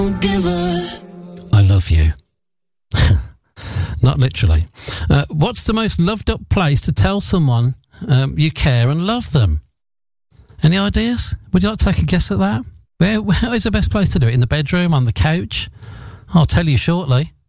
I love you. Not literally. What's the most loved up place to tell someone you care and love them? Any ideas? Would you like to take a guess at that? Where is the best place to do it? In the bedroom? On the couch? I'll tell you shortly.